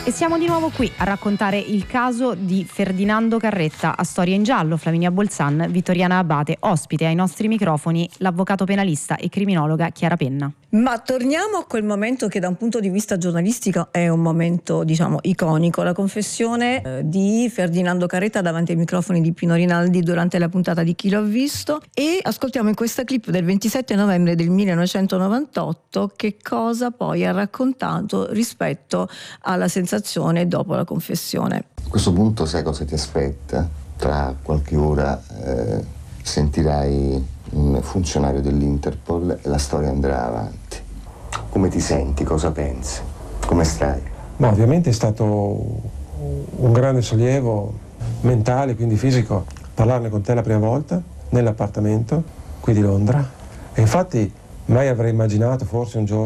E siamo di nuovo qui a raccontare il caso di Ferdinando Carretta a Storia in Giallo. Flaminia Bolzan, Vittoriana Abate, ospite ai nostri microfoni l'avvocato penalista e criminologa Chiara Penna. Ma torniamo a quel momento che da un punto di vista giornalistico è un momento, diciamo, iconico, la confessione di Ferdinando Carretta davanti ai microfoni di Pino Rinaldi durante la puntata di Chi l'ha visto, e ascoltiamo in questa clip del 27 novembre del 1998 che cosa poi ha raccontato rispetto alla sensazione dopo la confessione. A questo punto sai cosa ti aspetta? Tra qualche ora sentirai un funzionario dell'Interpol e la storia andrà avanti. Come ti senti? Cosa pensi? Come stai? Ma ovviamente è stato un grande sollievo mentale, quindi fisico, parlarne con te la prima volta nell'appartamento qui di Londra. E infatti mai avrei immaginato forse un giorno